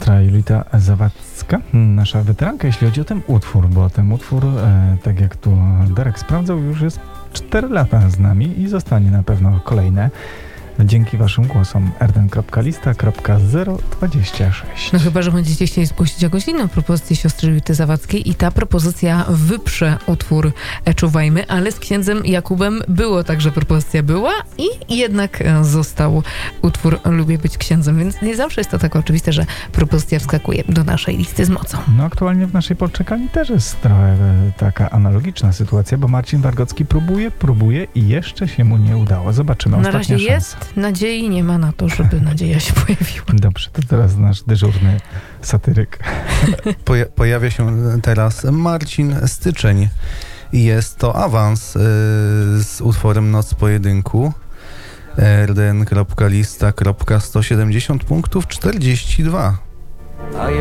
siostra Julita Zawadzka, nasza weteranka, jeśli chodzi o ten utwór, bo ten utwór, tak jak tu Darek sprawdzał, już jest 4 lata z nami i zostanie na pewno kolejne. Dzięki waszym głosom. rden.lista.026. No chyba, że będziecie chcieli zgłosić jakąś inną propozycję siostry Julity Zawadzkiej i ta propozycja wyprze utwór Czuwajmy, ale z księdzem Jakubem było tak, że propozycja była i jednak został utwór Lubię być księdzem, więc nie zawsze jest to tak oczywiste, że propozycja wskakuje do naszej listy z mocą. No aktualnie w naszej poczekalni też jest trochę taka analogiczna sytuacja, bo Marcin Wargocki próbuje i jeszcze się mu nie udało. Zobaczymy. Na razie jest. Nadziei nie ma na to, żeby nadzieja się pojawiła. Dobrze, to teraz nasz dyżurny satyryk. Pojawia się teraz Marcin Styczeń i jest to awans z utworem Noc Pojedynku. rden.lista.170 punktów 42.